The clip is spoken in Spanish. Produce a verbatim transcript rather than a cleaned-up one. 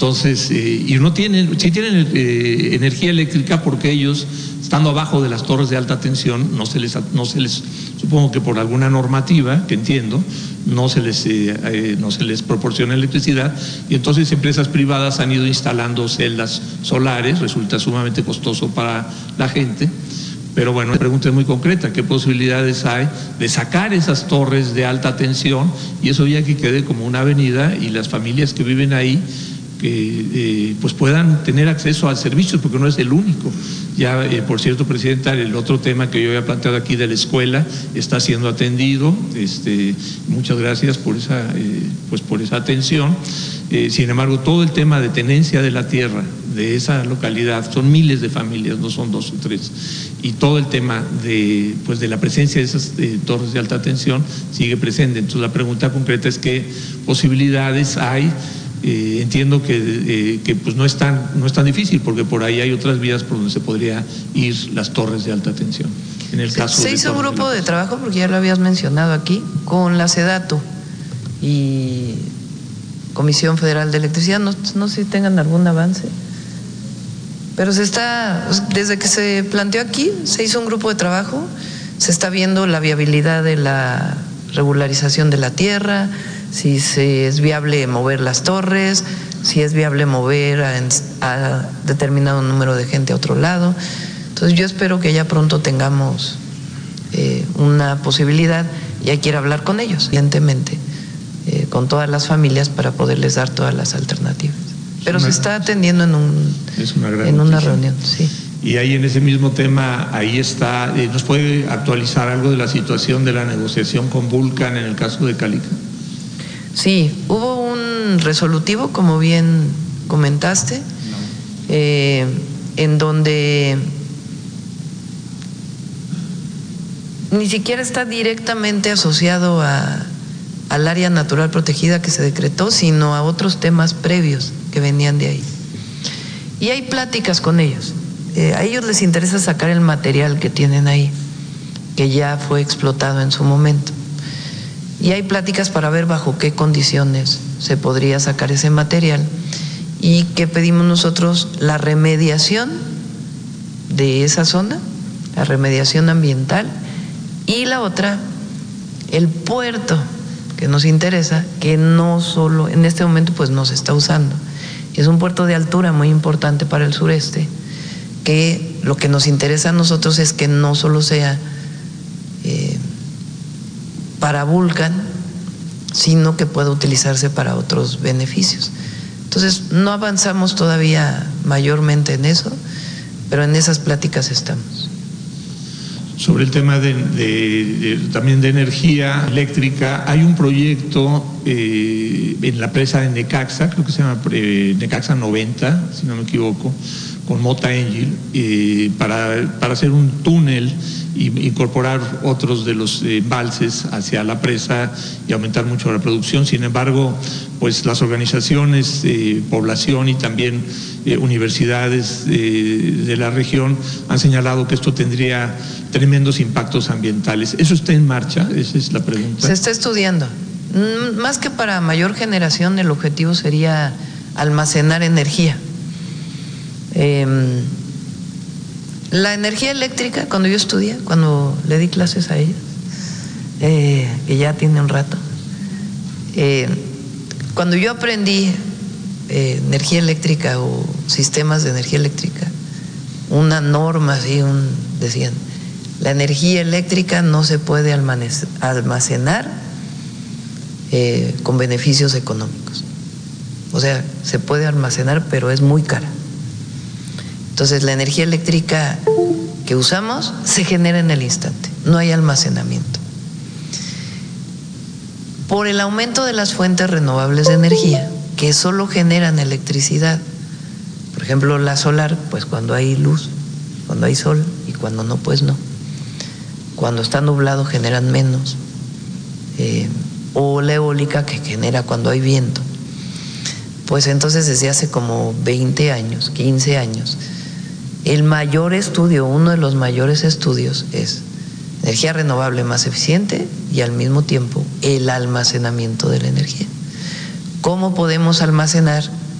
Entonces, eh, y no tienen, sí tienen eh, energía eléctrica porque ellos, estando abajo de las torres de alta tensión, no se les, no se les supongo que por alguna normativa, que entiendo, no se les, eh, eh, no se les proporciona electricidad, y entonces empresas privadas han ido instalando celdas solares, resulta sumamente costoso para la gente. Pero bueno, la pregunta es muy concreta: ¿qué posibilidades hay de sacar esas torres de alta tensión y eso ya que quede como una avenida y las familias que viven ahí que eh, pues puedan tener acceso a servicios, porque no es el único? Ya, eh, por cierto, Presidenta, el otro tema que yo había planteado aquí de la escuela está siendo atendido. Este, muchas gracias por esa, eh, pues por esa atención. Eh, sin embargo, todo el tema de tenencia de la tierra de esa localidad, son miles de familias, no son dos o tres, y todo el tema de, pues de la presencia de esas eh, torres de alta tensión sigue presente. Entonces la pregunta concreta es qué posibilidades hay. Eh, entiendo que, eh, que pues no es tan, no es tan difícil, porque por ahí hay otras vías por donde se podría ir las torres de alta tensión. En el caso se, se hizo un grupo de, de trabajo, porque ya lo habías mencionado aquí, con la SEDATU y Comisión Federal de Electricidad. No, no sé si tengan algún avance, pero se está, desde que se planteó aquí, se hizo un grupo de trabajo, se está viendo la viabilidad de la regularización de la tierra, si se es viable mover las torres, si es viable mover a, a determinado número de gente a otro lado. Entonces yo espero que ya pronto tengamos eh, una posibilidad, y hay que ir a hablar con ellos, evidentemente, eh, con todas las familias, para poderles dar todas las alternativas. Pero se está atendiendo en, un, es una, gran en una reunión, sí. Y ahí en ese mismo tema, ahí está, eh, ¿nos puede actualizar algo de la situación de la negociación con Vulcan en el caso de Calica? Sí, hubo un resolutivo, como bien comentaste, no. eh, en donde ni siquiera está directamente asociado a, al área natural protegida que se decretó, sino a otros temas previos que venían de ahí. Y hay pláticas con ellos. Eh, a ellos les interesa sacar el material que tienen ahí, que ya fue explotado en su momento. Y hay pláticas para ver bajo qué condiciones se podría sacar ese material, y que pedimos nosotros la remediación de esa zona, la remediación ambiental, y la otra, el puerto que nos interesa, que no solo, en este momento pues no se está usando. Es un puerto de altura muy importante para el sureste, que lo que nos interesa a nosotros es que no solo sea eh, para Vulcan, sino que pueda utilizarse para otros beneficios. Entonces no avanzamos todavía mayormente en eso, pero en esas pláticas estamos. Sobre el tema de, de, de también de energía eléctrica, hay un proyecto eh, en la presa de Necaxa, creo que se llama eh, Necaxa noventa, si no me equivoco, con Mota Engil, eh, para, para hacer un túnel y incorporar otros de los embalses hacia la presa y aumentar mucho la producción. Sin embargo, pues las organizaciones, eh, población y también eh, universidades eh, de la región han señalado que esto tendría tremendos impactos ambientales. ¿Eso está en marcha? Esa es la pregunta. Se está estudiando. Más que para mayor generación, el objetivo sería almacenar energía. Eh, la energía eléctrica, cuando yo estudié, cuando le di clases a ella, eh, que ya tiene un rato, eh, cuando yo aprendí eh, energía eléctrica o sistemas de energía eléctrica, una norma así, un, decían, la energía eléctrica no se puede almacenar eh, con beneficios económicos. O sea, se puede almacenar, pero es muy cara. Entonces, la energía eléctrica que usamos se genera en el instante, no hay almacenamiento. Por el aumento de las fuentes renovables de energía, que solo generan electricidad, por ejemplo, la solar, pues cuando hay luz, cuando hay sol, y cuando no, pues no. Cuando está nublado generan menos, eh, o la eólica, que genera cuando hay viento. Pues entonces desde hace como veinte años, quince años, el mayor estudio, uno de los mayores estudios es energía renovable más eficiente y al mismo tiempo el almacenamiento de la energía. ¿Cómo podemos almacenar